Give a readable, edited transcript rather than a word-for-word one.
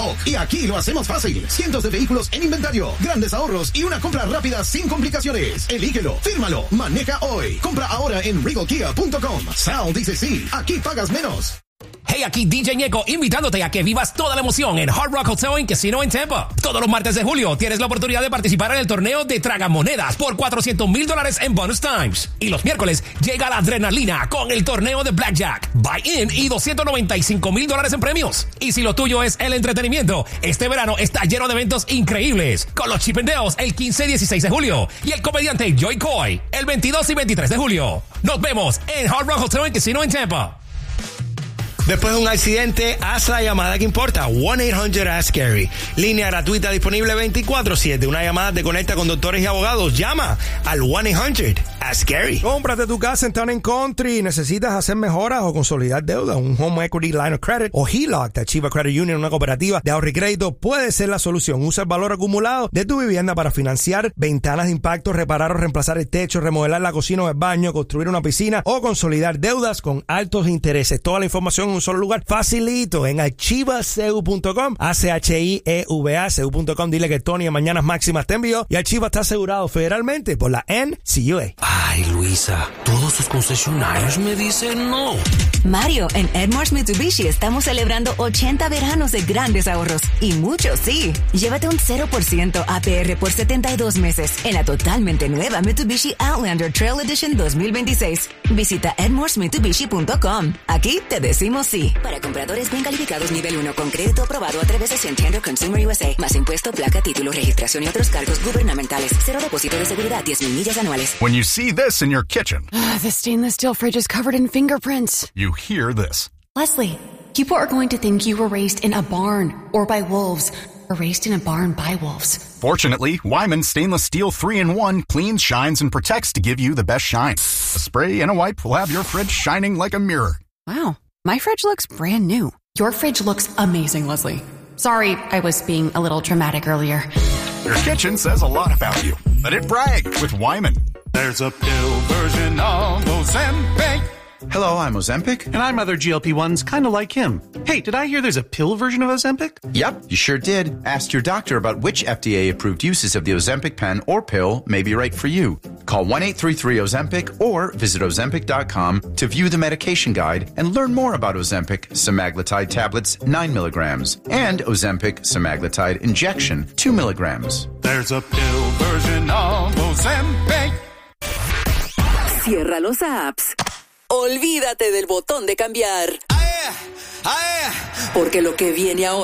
Y aquí lo hacemos fácil. Cientos de vehículos en inventario, grandes ahorros y una compra rápida sin complicaciones. Elígelo, fírmalo, maneja hoy. Compra ahora en regalkia.com. Sal dice sí, aquí pagas menos. Hey, aquí DJ Ñeco, invitándote a que vivas toda la emoción en Hard Rock Hotel and Casino en Tampa. Todos los martes de julio tienes la oportunidad de participar en el torneo de Tragamonedas por $400,000 en bonus times. Y los miércoles llega la adrenalina con el torneo de Blackjack, buy-in y $295,000 en premios. Y si lo tuyo es el entretenimiento, este verano está lleno de eventos increíbles, con los Chip 'n Dales el 15 y 16 de julio y el comediante Joy Coy el 22 y 23 de julio. Nos vemos en Hard Rock Hotel and Casino en Tampa. Después de un accidente, haz la llamada que importa. 1-800-ASK-GARY. Línea gratuita disponible 24/7. Una llamada te conecta con doctores y abogados. Llama al 1-800-ASK-GARY. Cómprate tu casa en Town & Country. ¿Necesitas hacer mejoras o consolidar deuda? Un Home Equity Line of Credit o HELOC de Achieva Credit Union, una cooperativa de ahorro y crédito, puede ser la solución. Usa el valor acumulado de tu vivienda para financiar ventanas de impacto, reparar o reemplazar el techo, remodelar la cocina o el baño, construir una piscina o consolidar deudas con altos intereses. Toda la información en un solo lugar, facilito, en archivaceu.com, ACHIEVA-CEU.com. Dile que Tony en Mañanas Máximas te envió y Archiva está asegurado federalmente por la NCUA. Ay, Luisa, todos sus concesionarios me dicen no. Mario, en Edwards Mitsubishi estamos celebrando 80 veranos de grandes ahorros y muchos sí. Llévate un 0% APR por 72 meses en la totalmente nueva Mitsubishi Outlander Trail Edition 2026. Visita edwardsmitsubishi.com. Aquí te decimos sí. Para compradores bien calificados nivel 1 con crédito aprobado a través de Santander Consumer USA. Más impuesto, placa, título, registración y otros cargos gubernamentales. Cero depósito de seguridad, 10,000 millas anuales. When you see this in your kitchen. The stainless steel fridge is covered in fingerprints. You hear this. Leslie, people are going to think you were raised in a barn or by wolves or raised in a barn by wolves. Fortunately, Wyman Stainless Steel 3-in-1 cleans, shines, and protects to give you the best shine. A spray and a wipe will have your fridge shining like a mirror. Wow, my fridge looks brand new. Your fridge looks amazing, Leslie. Sorry, I was being a little dramatic earlier. Your kitchen says a lot about you. Let it brag with Wyman. There's a pill version of Ozempic. Hello, I'm Ozempic. And I'm other GLP-1s kind of like him. Hey, did I hear there's a pill version of Ozempic? Yep, you sure did. Ask your doctor about which FDA-approved uses of the Ozempic pen or pill may be right for you. Call 1-833-OZEMPIC or visit Ozempic.com to view the medication guide and learn more about Ozempic semaglutide tablets 9 milligrams and Ozempic semaglutide injection 2 milligrams. There's a pill version of Ozempic. Cierra los apps. Olvídate del botón de cambiar. Porque lo que viene ahora